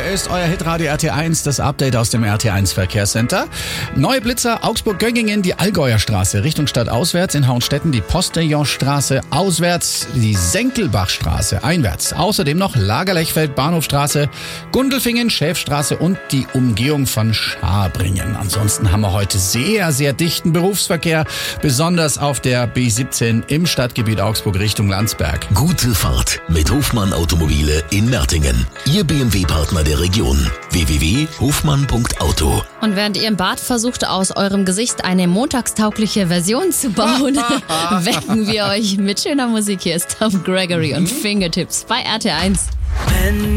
ist euer Hitradio RT1, das Update aus dem RT1 Verkehrscenter. Neue Blitzer, Augsburg-Göggingen, die Allgäuer Straße, Richtung Stadt auswärts, in Hauenstetten die Postillonstraße auswärts, die Senkelbachstraße einwärts. Außerdem noch Lagerlechfeld, Bahnhofstraße, Gundelfingen, Schäfstraße und die Umgehung von Schabringen. Ansonsten haben wir heute sehr, sehr dichten Berufsverkehr, besonders auf der B17 im Stadtgebiet Augsburg Richtung Landsberg. Gute Fahrt mit Hofmann Automobile in Mertingen. Ihr BMW-Partner der Region. www.hofmann.auto. Und während ihr im Bad versucht, aus eurem Gesicht eine montagstaugliche Version zu bauen, wecken wir euch mit schöner Musik. Hier ist Tom Gregory und Fingertips bei RT1.